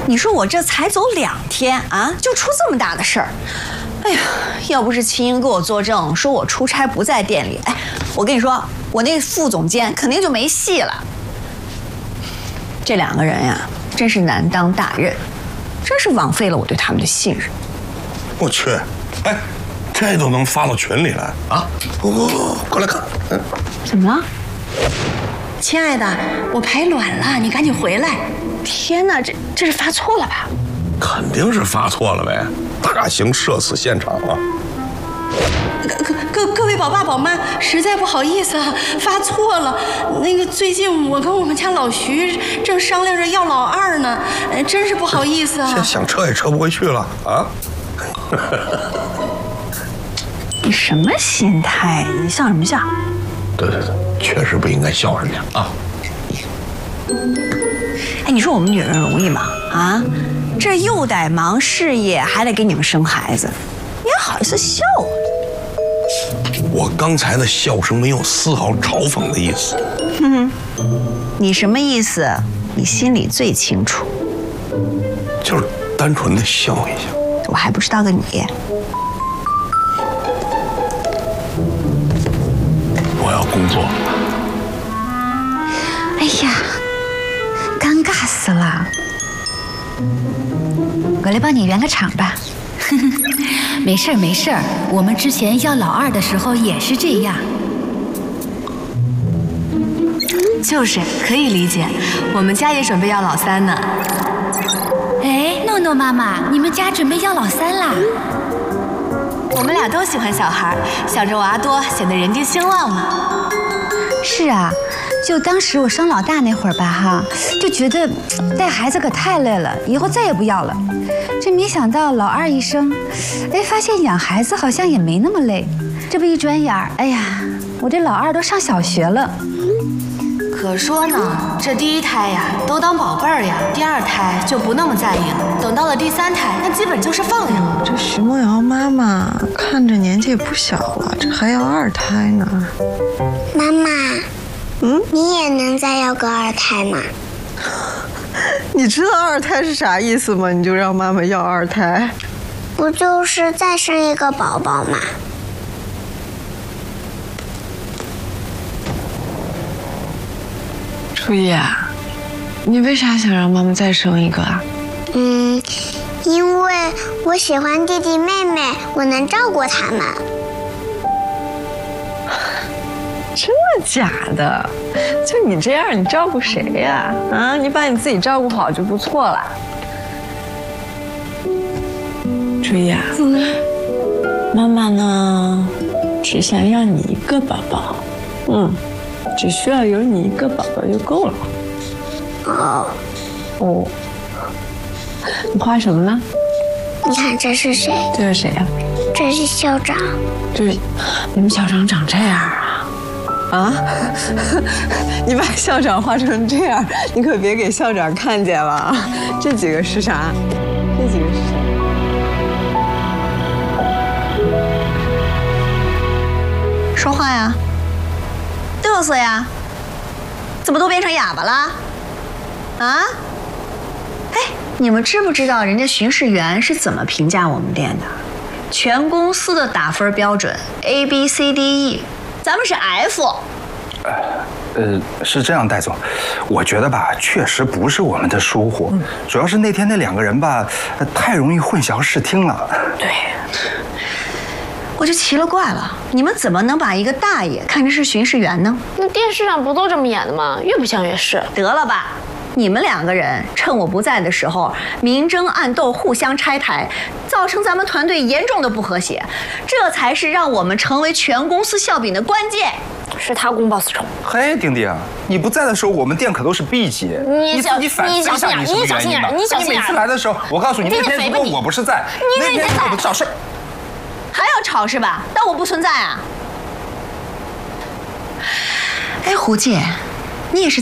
你说我这才走2天啊，就出这么大的事儿。哎呀，要不是秦英给我作证，说我出差不在店里，哎，我跟你说，我那副总监肯定就没戏了。这2个人呀，真是难当大任，真是枉费了我对他们的信任。 我去，哎，这都能发到群里来啊！过来看， 怎么了？ 亲爱的，我排卵了，你赶紧回来。 天哪，这是发错了吧？ 肯定是发错了呗，大型社死现场啊！ 各位宝爸宝妈，实在不好意思啊，发错了。那个最近我跟我们家老徐正商量着要老2呢，真是不好意思啊。 这想撤也撤不回去了啊！ 你什么心态？你笑什么笑？ 对，确实不应该笑人家啊！ 哎，你说我们女人容易吗？啊，这又得忙事业，还得给你们生孩子，你还好意思笑啊？ 我刚才的笑声没有丝毫嘲讽的意思。 你什么意思？你心里最清楚。 就是单纯的笑一下。 我还不知道个你。 我要工作。 哎呀，尴尬死了。 我来帮你圆个场吧。没事儿，我们之前要老2的时候也是这样。 就是可以理解，我们家也准备要老3呢。 哎，诺诺妈妈，你们家准备要老3啦？ 我们俩都喜欢小孩，想着娃多，显得人丁兴旺嘛。 是啊，就当时我生老大那会儿吧，哈，就觉得带孩子可太累了，以后再也不要了。这没想到老2一生，哎，发现养孩子好像也没那么累。这不一转眼儿，哎呀，我这老2都上小学了。 可说呢，这第1胎呀都当宝贝儿呀，第2胎就不那么在意了，等到了第3胎，那基本就是放养。 这徐梦瑶妈妈看着年纪也不小了，这还要2胎呢。 妈妈，你也能再要个2胎吗？ 你知道2胎是啥意思吗？你就让妈妈要2胎， 不就是再生一个宝宝吗？ 初一啊，你为啥想让妈妈再生一个啊？ 因为我喜欢弟弟妹妹，我能照顾他们。 真的假的？就你这样，你照顾谁呀？啊，你把你自己照顾好就不错了。初一啊，妈妈呢，只想要你1个宝宝，只需要有你1个宝宝就够了。哦，你画什么呢？ 你看这是谁？ 这是谁呀？ 这是校长。 这是你们校长长这样啊？啊！你把校长画成这样，你可别给校长看见了啊！这几个是啥？这几个是谁？ 说话呀，嘚瑟呀，怎么都变成哑巴了？啊？哎，你们知不知道人家巡视员是怎么评价我们店的？全公司的打分标准 ABCDE， 咱们是 F。 是这样，戴总，我觉得吧，确实不是我们的疏忽，主要是那天那2个人吧，太容易混淆视听了。 对。我就奇了怪了，你们怎么能把一个大爷看成是巡视员呢？ 那电视上不都这么演的吗？越不像越是。 得了吧，你们2个人趁我不在的时候明争暗斗，互相拆台，造成咱们团队严重的不和谐，这才是让我们成为全公司笑柄的关键。 是他公报私仇。 嘿，丁丁，你不在的时候，我们店可都是 B 级。你自己反思一下，你什么原因吧？你每次来的时候，我告诉你，那天如果我不是在，那天我们找事儿。 还要吵是吧？当我不存在啊？哎，胡姐，你也是